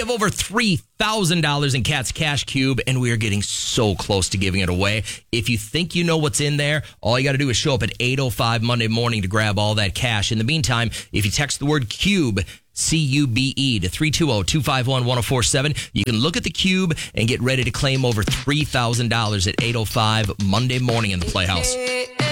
have over $3,000 in Cat's Cash Cube, and we are getting so close to giving it away. If you think you know what's in there, all you got to do is show up at 8:05 Monday morning to grab all that cash. In the meantime, if you text the word CUBE, CUBE, to 320-251-1047, you can look at the cube and get ready to claim over $3,000 at 8:05 Monday morning in the Playhouse.